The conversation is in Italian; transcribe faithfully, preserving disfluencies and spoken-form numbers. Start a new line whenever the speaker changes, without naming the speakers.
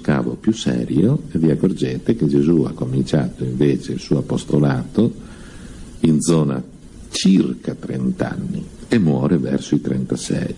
scavo più serio e vi accorgete che Gesù ha cominciato invece il suo apostolato in zona circa trenta anni e muore verso i trentasei.